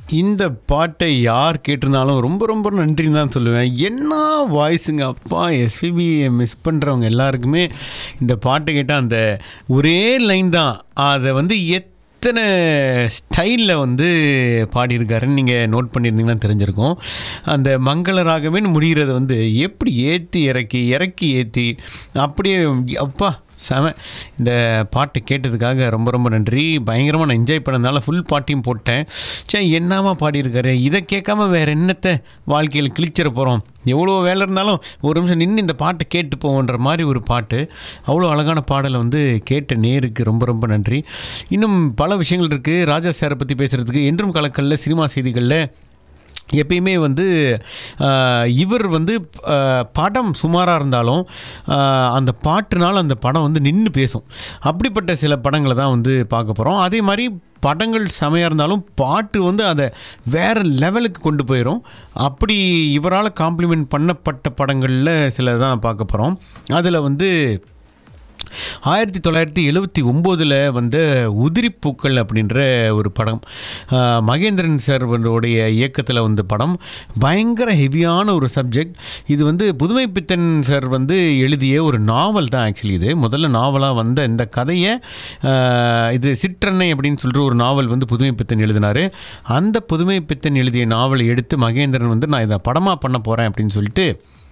இந்த பாட்டை யார் கேட்டிருந்தாலும் ரொம்ப ரொம்ப நன்றின்னு தான் சொல்லுவேன். என்ன வாய்ஸுங்க அப்பா! எஸ்பிபியை மிஸ் பண்ணுறவங்க எல்லாருக்குமே இந்த பாட்டை கேட்டால் அந்த ஒரே லைன் தான், அதை வந்து எத்தனை ஸ்டைலில் வந்து பாடியிருக்காருன்னு நீங்கள் நோட் பண்ணியிருந்தீங்கன்னா தெரிஞ்சிருக்கும். அந்த மங்கள ராகவேன்னு முடிகிறத வந்து எப்படி ஏற்றி இறக்கி ஏற்றி அப்படியே அப்பா செம. இந்த பாட்டு கேட்டதுக்காக ரொம்ப ரொம்ப நன்றி. பயங்கரமாக நான் என்ஜாய் பண்ணதுனால ஃபுல் பாட்டையும் போட்டேன். சரி, என்னமா பாடியிருக்காரு, இதை கேட்காம வேறு என்னத்தை வாழ்க்கையில் கிழிச்சிட போகிறோம். எவ்வளோ வேலை இருந்தாலும் ஒரு நிமிஷம் நின்று இந்த பாட்டை கேட்டு போவோன்ற மாதிரி ஒரு பாட்டு. அவ்வளோ அழகான பாடலை வந்து கேட்ட நேருக்கு ரொம்ப ரொம்ப நன்றி. இன்னும் பல விஷயங்கள் இருக்குது ராஜா சாரை பற்றி பேசுகிறதுக்கு. என்றும் கலக்கல்ல சினிமா செய்திகளில் எப்பயுமே வந்து இவர் வந்து படம் சுமாராக இருந்தாலும் அந்த பாட்டுனால் அந்த படம் வந்து நின்று பேசும். அப்படிப்பட்ட சில படங்களை தான் வந்து பார்க்க போகிறோம். அதே மாதிரி படங்கள் செமையாக இருந்தாலும் பாட்டு வந்து அதை வேறு லெவலுக்கு கொண்டு போயிடும். அப்படி இவரால் காம்ப்ளிமெண்ட் பண்ணப்பட்ட படங்களில் சில தான் பார்க்க போகிறோம். அதில் வந்து 1979 வந்த உதிரிப்பூக்கள் அப்படின்ற ஒரு படம், மகேந்திரன் சார் உடைய இயக்கத்தில் வந்த படம். பயங்கர ஹெவியான ஒரு சப்ஜெக்ட். இது வந்து புதுமைப்பித்தன் சார் வந்து எழுதிய ஒரு நாவல் தான். ஆக்சுவலி இது முதல்ல நாவலாக வந்த இந்த கதையை இது சிற்றன்னை அப்படின்னு சொல்கிற ஒரு நாவல் வந்து புதுமைப்பித்தன் எழுதினார். அந்த புதுமைப்பித்தன் எழுதிய நாவலை எடுத்து மகேந்திரன் வந்து நான் இதை படமாக பண்ண போகிறேன் அப்படின்னு சொல்லிட்டு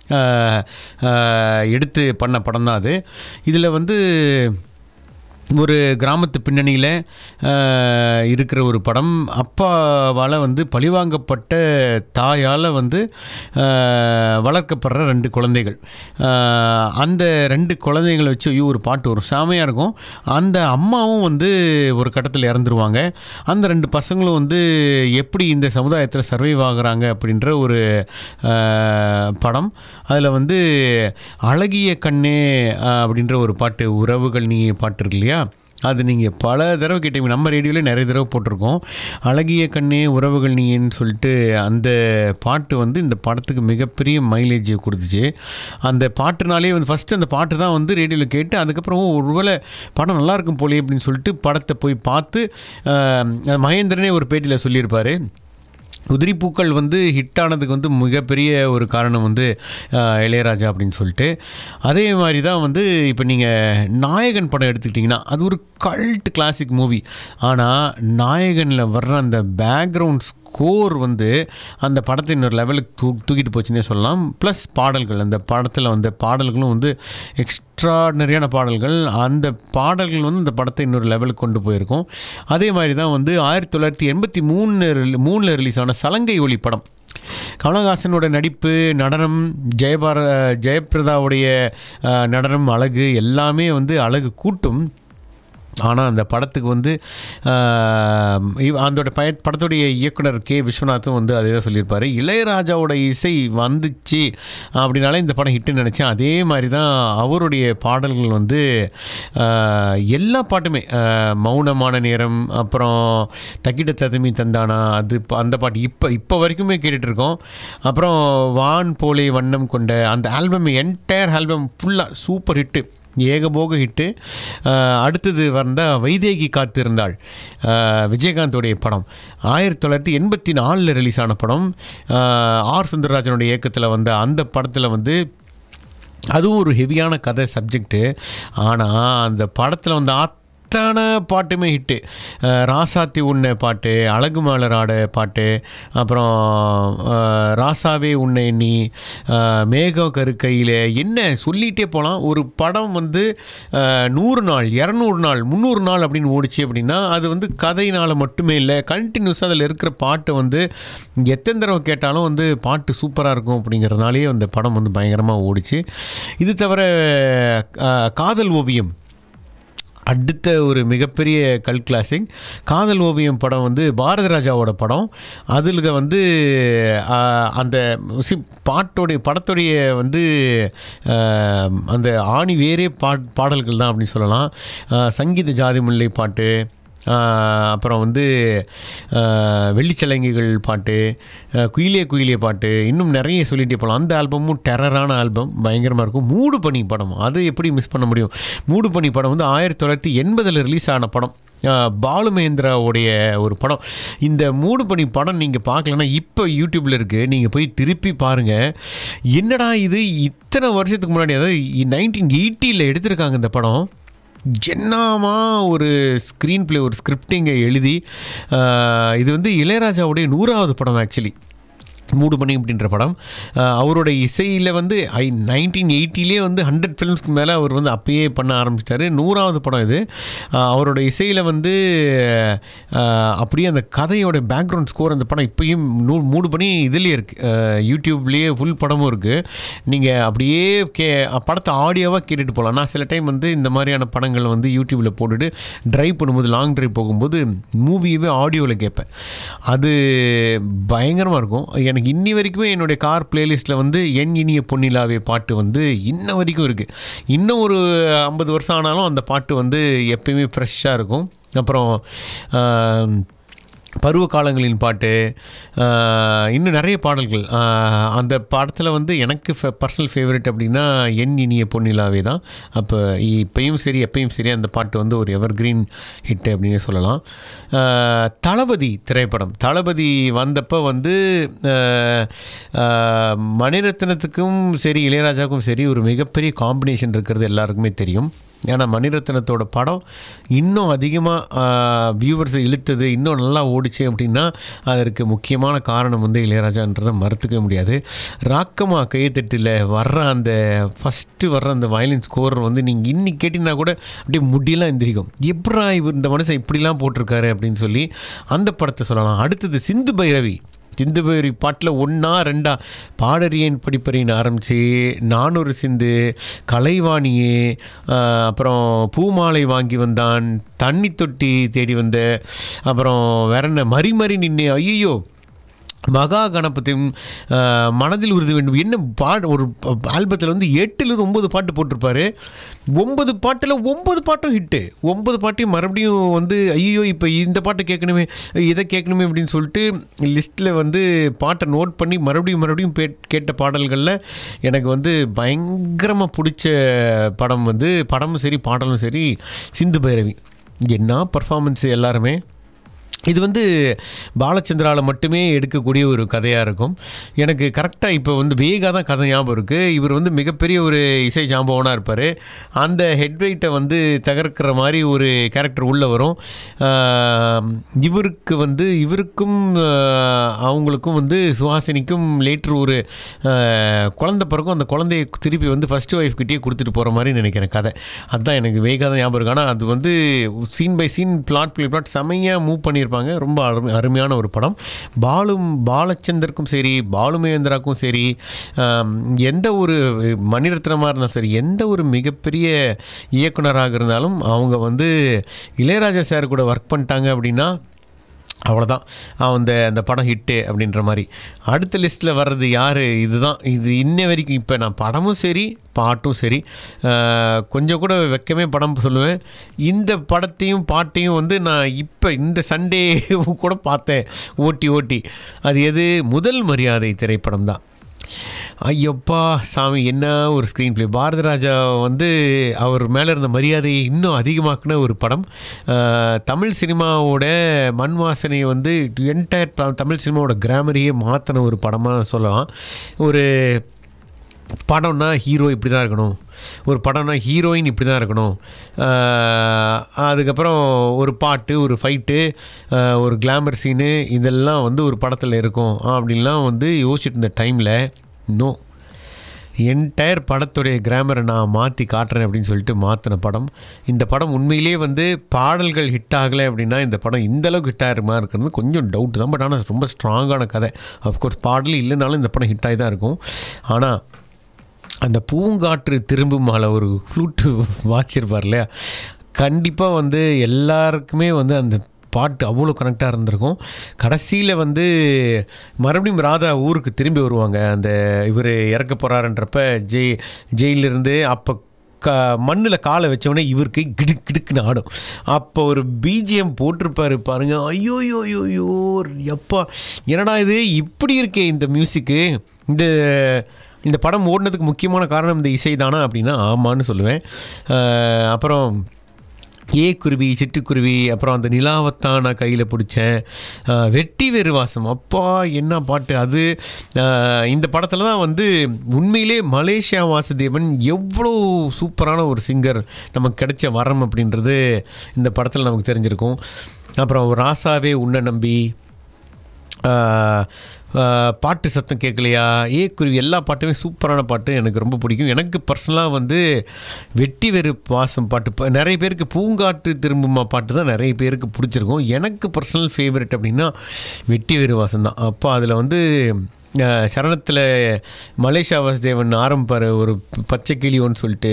எடுத்து பண்ண படம் தான் அது. இதில் வந்து ஒரு கிராமத்து பின்னணியில் இருக்கிற ஒரு படம். அப்பாவால் வந்து பழிவாங்கப்பட்ட தாயால் வந்து வளர்க்கப்படுற 2 குழந்தைகள். அந்த 2 குழந்தைகளை வச்சு ஒரு பாட்டு ஒரு சாமையாக இருக்கும். அந்த அம்மாவும் வந்து ஒரு கட்டத்தில் இறந்துருவாங்க. அந்த 2 பசங்களும் வந்து எப்படி இந்த சமுதாயத்தில் சர்வைவ் ஆகுறாங்க அப்படின்ற ஒரு படம். அதில் வந்து அழகிய கண்ணே அப்படின்ற ஒரு பாட்டு, உறவுகள் நீ பாட்டு இருக்கு இல்லையா, அது நீங்கள் பல தடவை கேட்டீங்க. நம்ம ரேடியோவில் நிறைய தடவை போட்டிருக்கோம். அழகிய கண்ணே உறவுகள் நீன்னு சொல்லிட்டு அந்த பாட்டு வந்து இந்த படத்துக்கு மிகப்பெரிய மைலேஜ் கொடுத்துச்சு. அந்த பாட்டுனாலே வந்து ஃபஸ்ட்டு அந்த பாட்டு தான் வந்து ரேடியோவில் கேட்டு அதுக்கப்புறம் ஒருவேளை படம் நல்லாயிருக்கும் போலே அப்படின்னு சொல்லிட்டு படத்தை போய் பார்த்து மகேந்திரனே ஒரு பேட்டியில் சொல்லியிருப்பார். உதிரிப்பூக்கள் வந்து ஹிட் ஆனதுக்கு வந்து மிகப்பெரிய ஒரு காரணம் வந்து இளையராஜா அப்படின்னு சொல்லிட்டு. அதே மாதிரி தான் வந்து இப்போ நீங்கள் நாயகன் படம் எடுத்துக்கிட்டிங்கன்னா அது ஒரு கல்ட் கிளாசிக் மூவி. ஆனால் நாயகனில் வர்ற அந்த பேக்ரவுண்ட் ஸ்கோர் வந்து அந்த படத்தை இன்னொரு லெவலுக்கு தூக்கிட்டு போச்சுன்னே சொல்லலாம். ப்ளஸ் பாடல்கள், அந்த படத்தில் வந்த பாடல்களும் வந்து எக்ஸ்ட்ராடனரியான பாடல்கள். அந்த பாடல்கள் வந்து இந்த படத்தை இன்னொரு லெவலுக்கு கொண்டு போயிருக்கும். அதே மாதிரி தான் வந்து 1983 ரிலீஸ் ஆன சலங்கை ஒளி படம். கமலஹாசனோட நடிப்பு, நடனம், ஜெயபிரதாவுடைய நடனம், அழகு எல்லாமே வந்து அழகு கூட்டும். ஆனால் அந்த படத்துக்கு வந்து அந்த படத்துடைய இயக்குனர் கே விஸ்வநாத்தும் வந்து அதே தான் சொல்லியிருப்பார். இளையராஜாவோட இசை வந்துச்சு அப்படின்னாலே இந்த படம் ஹிட்டுன்னு நினச்சேன். அதே மாதிரி தான் அவருடைய பாடல்கள் வந்து எல்லா பாட்டுமே, மௌனமான நேரம், அப்புறம் தக்கிட ததுமி தந்தானா, அது அந்த பாட்டு இப்போ வரைக்குமே கேட்டுட்ருக்கோம். அப்புறம் வான் போலே வண்ணம் கொண்ட அந்த ஆல்பம், என்டையர் ஆல்பம் ஃபுல்லாக சூப்பர் ஹிட்டு, ஏகபோக ஹிட்டு. அடுத்தது வந்தால் வைதேகி காத்திருந்தாள், விஜயகாந்தோடைய படம். 1984 ரிலீஸ் ஆன படம். ஆர் சுந்தரராஜனுடைய இயக்கத்தில் வந்த அந்த படத்தில் வந்து அதுவும் ஒரு ஹெவியான கதை சப்ஜெக்டு. ஆனால் அந்த படத்தில் வந்து அத்தனை பாட்டுமே ஹிட்டு. ராசாத்தி உன்னை பாட்டு, அழகு மலராட பாட்டு, அப்புறம் ராசாவே உன்னை எண்ணி, மேக கருக்கையில், என்ன சொல்லிகிட்டே போகலாம். ஒரு படம் வந்து 100 நாள் 200 நாள் 300 நாள் அப்படின்னு ஓடிச்சு அப்படின்னா அது வந்து கதையினால் மட்டுமே இல்லை, கண்டினியூஸாக அதில் இருக்கிற பாட்டு வந்து எத்தனை தடவை கேட்டாலும் வந்து பாட்டு சூப்பராக இருக்கும். அப்படிங்கிறதுனாலேயே அந்த படம் வந்து பயங்கரமாக ஓடிச்சு. இது தவிர காதல் ஓவியம் அடுத்த ஒரு மிகப்பெரிய கல் கிளாசிக். காதல் ஓவியம் படம் வந்து பாரதி ராஜாவோட படம். அதில் வந்து அந்த படத்துடைய வந்து அந்த ஆணி வேறே பாடல்கள் தான் அப்படின்னு சொல்லலாம். சங்கீத ஜாதி முல்லை பாட்டு, அப்புறம் வந்து வெள்ளிச்சலங்கைகள் பாட்டு, குயிலே குயிலே பாட்டு, இன்னும் நிறைய சொல்லிகிட்டே போகலாம். அந்த ஆல்பமும் டெரரான ஆல்பம், பயங்கரமாக இருக்கும். மூடு பனி படம், அது எப்படி மிஸ் பண்ண முடியும்? மூடு பனி படம் வந்து 1980 ரிலீஸ் ஆன படம், பாலுமேந்திராவுடைய ஒரு படம். இந்த மூடு பனி படம் நீங்கள் பார்க்கலன்னா இப்போ யூடியூப்பில் இருக்குது, நீங்கள் போய் திருப்பி பாருங்கள். என்னடா இது இத்தனை வருஷத்துக்கு முன்னாடி, அதாவது 1980 எடுத்திருக்காங்க இந்த படம். ஜென்னாமா ஒரு ஸ்க்ரீன் ப்ளே, ஒரு ஸ்கிரிப்டிங்கை எழுதி, இது வந்து இளையராஜாவுடைய 100வது படம் ஆக்சுவலி, மூடு பனி அப்படின்ற படம். அவரோட இசையில் வந்து 1980 வந்து 100 ஃபிலிம்ஸ்க்கு மேலே அவர் வந்து அப்பயே பண்ண ஆரம்பிச்சிட்டாரு. 100வது படம் இது. அவரோட இசையில் வந்து அப்படியே அந்த கதையோட பேக்ரவுண்ட் ஸ்கோர், அந்த படம் இப்போயும் மூடு பனி இதுலேயே இருக்குது, யூடியூப்லேயே ஃபுல் படமும் இருக்குது. நீங்கள் அப்படியே படத்தை ஆடியோவாக கேட்டுட்டு போகலாம். நான் சில டைம் வந்து இந்த மாதிரியான படங்களை வந்து யூடியூப்பில் போட்டுட்டு ட்ரைவ் பண்ணும்போது, லாங் ட்ரைவ் போகும்போது மூவியவே ஆடியோவில் கேட்பேன். அது பயங்கரமாக இருக்கும். எனக்கு இன்னி வரைக்குமே என்னுடைய கார் பிளேலிஸ்ட்டில் வந்து என் இனிய பொன்னிலாவே பாட்டு வந்து இன்ன வரைக்கும் இருக்குது. இன்னும் ஒரு 50 வருஷம் ஆனாலும் அந்த பாட்டு வந்து எப்பயுமே ஃப்ரெஷ்ஷாக இருக்கும். அப்புறம் பருவ காலங்களின் பாட்டு, இன்னும் நிறைய பாடல்கள். அந்த படத்தில் வந்து எனக்கு பர்சனல் ஃபேவரட் அப்படின்னா என் இனிய பொன்னிலாவே தான். அப்போ இப்பயும் சரி எப்பயும் சரி அந்த பாட்டு வந்து ஒரு எவர் கிரீன் ஹிட் அப்படின்னு சொல்லலாம். தளபதி திரைப்படம், தளபதி வந்தப்போ வந்து மணிரத்னத்துக்கும் சரி இளையராஜாவுக்கும் சரி ஒரு மிகப்பெரிய காம்பினேஷன் இருக்கிறது எல்லாருக்குமே தெரியும். ஏன்னா மணிரத்னத்தோட படம் இன்னும் அதிகமாக வியூவர்ஸை இழுத்தது, இன்னும் நல்லா ஓடிச்சு அப்படின்னா அதற்கு முக்கியமான காரணம் வந்து இளையராஜான்றதை மறுத்துக்க முடியாது. ராக்கமா கையத்தட்டில் வர்ற அந்த ஃபஸ்ட்டு வர்ற அந்த வயலின் ஸ்கோர் வந்து நீங்கள் இன்னைக்கு கேட்டிங்கன்னா கூட அப்படியே முடியெல்லாம் எந்திரிக்கும். எப்படா இவர் இந்த மனுஷன் இப்படிலாம் போட்டிருக்காரு அப்படின்னு சொல்லி அந்த படத்தை சொல்லலாம். அடுத்தது சிந்து பைரவி பாட்டில் 1 2 பாடறியேன் படிப்பறின்னு ஆரம்பித்து, நானூறு சிந்து, கலைவாணியே, அப்புறம் பூமாலை வாங்கி வந்தான், தண்ணி தொட்டி தேடி வந்த, அப்புறம் வேற என்ன மறி நின்று, ஐயோ மகா கணபதியும், மனதில் உறுதி வேண்டும், என்ன ஒரு ஆல்பத்தில் வந்து 8-9 பாட்டு போட்டிருப்பாரு. 9 பாட்டில் 9 பாட்டும் ஹிட்டு. 9 பாட்டையும் மறுபடியும் வந்து ஐயோ இப்போ இந்த பாட்டு கேட்கணுமே, இதை கேட்கணுமே அப்படின்னு சொல்லிட்டு லிஸ்ட்டில் வந்து பாட்டை நோட் பண்ணி மறுபடியும் கேட்ட பாடல்களில் எனக்கு வந்து பயங்கரமாக பிடிச்ச படம் வந்து, படமும் சரி பாடலும் சரி, சிந்து பைரவி. என்ன பர்ஃபார்மன்ஸ் எல்லாருமே. இது வந்து பாலச்சந்திராவில் மட்டுமே எடுக்கக்கூடிய ஒரு கதையாக இருக்கும். எனக்கு கரெக்டாக இப்போ வந்து வேகா தான் கதை ஞாபகம் இருக்குது. இவர் வந்து மிகப்பெரிய ஒரு இசை ஜாம்பவனாக இருப்பார். அந்த ஹெட்வெயிட்டை வந்து தகர்க்கிற மாதிரி ஒரு கேரக்டர் உள்ளே வரும். இவருக்கும் அவங்களுக்கும் வந்து சுஹாசினிக்கும் லேட்ரு ஒரு குழந்தை பிறக்கும். அந்த குழந்தைய திருப்பி வந்து ஃபஸ்ட்டு ஒய்ஃப் கிட்டேயே கொடுத்துட்டு போகிற மாதிரி நினைக்கிறேன் கதை. அதுதான் எனக்கு வேகா தான் ஞாபகம் இருக்குது. ஆனால் அது வந்து சீன் பை சீன், பிளாட் செமையாக மூவ் பண்ணியிருப்பாங்க. ரொம்ப அருமையான ஒரு படம். பாலச்சந்தருக்கும் சரி பாலுமேந்திராக்கும் சரி, எந்த ஒரு மணிரத்னமாக இருந்தாலும் சரி, எந்த ஒரு மிகப்பெரிய இயக்குனராக இருந்தாலும் அவங்க வந்து இளையராஜா சார் கூட ஒர்க் பண்ணிட்டாங்க அப்படின்னா அவ்வளோதான், அந்த படம் ஹிட்டு அப்படின்ற மாதிரி. அடுத்த லிஸ்ட்டில் வர்றது யார்? இது இன்ன வரைக்கும் இப்போ நான் படமும் சரி பாட்டும் சரி கொஞ்சம் கூட வெக்கமே படம் சொல்லுவேன். இந்த படத்தையும் பாட்டையும் வந்து நான் இப்போ இந்த சண்டே கூட பார்த்தேன் ஓட்டி. அது எது? முதல் மரியாதை திரைப்படம் தான். ஐயப்பா சாமி, என்ன ஒரு ஸ்க்ரீன் ப்ளே. பாரதி ராஜா வந்து அவர் மேலே இருந்த மரியாதையை இன்னும் அதிகமாக்கின ஒரு படம். தமிழ் சினிமாவோட மண் வாசனையை வந்து என்டையர் தமிழ் சினிமாவோட கிராமரையே மாற்றின ஒரு படமாக சொல்லலாம். ஒரு படம்னா ஹீரோ இப்படி தான் இருக்கணும், ஒரு படம்னா ஹீரோயின் இப்படி தான் இருக்கணும், அதுக்கப்புறம் ஒரு பாட்டு, ஒரு ஃபைட்டு, ஒரு கிளாமர் சீனு, இதெல்லாம் வந்து ஒரு படத்தில் இருக்கும் அப்படின்லாம் வந்து யோசிச்சுட்டு இருந்த டைமில் நோ, என்டையர் படத்துடைய கிராமரை நான் மாற்றி காட்டுறேன் அப்படின்னு சொல்லிட்டு மாற்றின படம் இந்த படம். உண்மையிலே வந்து பாடல்கள் ஹிட் ஆகலை அப்படின்னா இந்த படம் இந்தளவுக்கு ஹிட் ஆகிற மாதிரி இருக்கிறது கொஞ்சம் டவுட் தான். பட் ஆனால் ரொம்ப ஸ்ட்ராங்கான கதை. அஃப்கோர்ஸ் பாடல் இல்லைனாலும் இந்த படம் ஹிட் ஆகி தான் இருக்கும். ஆனால் அந்த பூங்காற்று திரும்பும் மேலே ஒரு ஃப்ளூட்டு வாச்சிருப்பார் இல்லையா, கண்டிப்பாக வந்து எல்லாருக்குமே வந்து அந்த பாட்டு அவ்வளோ கனெக்டாக இருந்திருக்கும். கடைசியில் வந்து மறுபடியும் ராதா ஊருக்கு திரும்பி வருவாங்க. அந்த இவர் இறக்க போகிறாருன்றப்ப ஜெயிலிருந்து அப்போ மண்ணில் காலை வச்சவொடனே இவருக்கு கிடுக் கிடுக்குன்னு ஆடும். அப்போ ஒரு பிஜிஎம் போட்டிருப்பாரு பாருங்க, ஐயோயோயோயோ எப்பா என்னடா இது இப்படி இருக்கே இந்த மியூசிக்கு. இந்த படம் ஓடினதுக்கு முக்கியமான காரணம் இந்த இசை தானா அப்படின்னா ஆமான்னு சொல்லுவேன். அப்புறம் குருவி சிட்டுக்குருவி, அப்புறம் அந்த நிலாவத்தான் நான் கையில் பிடிச்சேன், வெட்டி வேறு வாசம், அப்பா என்ன பாட்டு அது. இந்த படத்தில் தான் வந்து உண்மையிலே மலேசியா வாசுதேவன் எவ்வளோ சூப்பரான ஒரு சிங்கர் நமக்கு கிடைச்ச வரம் அப்படின்றது இந்த படத்தில் நமக்கு தெரிஞ்சிருக்கும். அப்புறம் ராசாவே உன்னை நம்பி, பாட்டு சத்தம் கேட்கலையா, குருவி, எல்லா பாட்டுமே சூப்பரான பாட்டு, எனக்கு ரொம்ப பிடிக்கும். எனக்கு பர்சனலாக வந்து வெட்டி வேறு வாசம் பாட்டு, நிறைய பேருக்கு பூங்காற்று திரும்புமா பாட்டு தான் நிறைய பேருக்கு பிடிச்சிருக்கும். எனக்கு பர்சனல் ஃபேவரட் அப்படின்னா வெட்டி வேறு வாசம் தான். அப்போ அதில் வந்து சரணத்தில் மலேசியா வாசுதேவன் ஆரம்பிப்பார் ஒரு பச்சை கிளியோன்னு சொல்லிட்டு,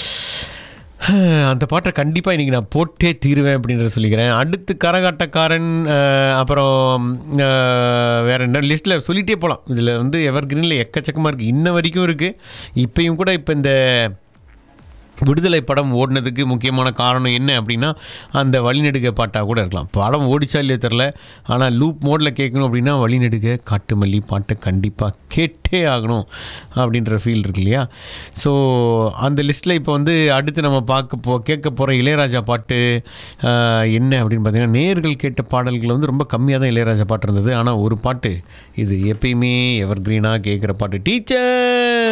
அந்த பாட்டை கண்டிப்பாக இன்றைக்கி நான் போட்டே தீருவேன் அப்படின்றத சொல்லிக்கிறேன். அடுத்து கரகாட்டக்காரன், அப்புறம் வேறு என்ன லிஸ்ட்டில் சொல்லிகிட்டே போகலாம். இதில் வந்து எவர் கிரீனில் எக்கச்சக்கமாக இருக்குது, இன்ன வரைக்கும் இருக்குது. இப்போயும் கூட இப்போ இந்த விடுதலை படம் ஓடினதுக்கு முக்கியமான காரணம் என்ன அப்படின்னா அந்த வழிநெடுக பாட்டாக கூட இருக்கலாம். படம் ஓடிச்சா இல்லையோ தெரில, ஆனால் லூப் மோடில் கேட்கணும் அப்படின்னா வழிநெடுக காட்டுமல்லி பாட்டை கண்டிப்பாக கேட்டே ஆகணும் அப்படின்ற ஃபீல் இருக்கு இல்லையா. ஸோ அந்த லிஸ்ட்டில் இப்போ வந்து அடுத்து நம்ம கேட்க போகிற இளையராஜா பாட்டு என்ன அப்படின்னு பார்த்தீங்கன்னா, நேர்கள் கேட்ட பாடல்கள் வந்து ரொம்ப கம்மியாக தான் இளையராஜா பாட்டு இருந்தது. ஆனால் ஒரு பாட்டு இது எப்பயுமே எவர் கிரீனாக கேட்குற பாட்டு, டீச்சர்.